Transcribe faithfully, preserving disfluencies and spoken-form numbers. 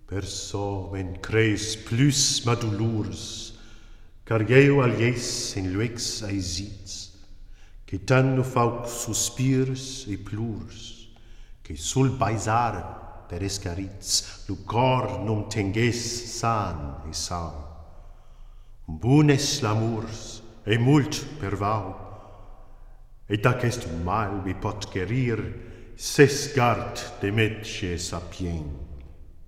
per so men creus plus ma doulurs, car eu alies en luex aisits, que tan no fauc suspirs e plurs, que sul baisar per escarits, lo cor non tengués san e sau. Bun es l'amurs, e mult per vau, et d'aquest mal vi pot guérir, ses gard de metge sapient.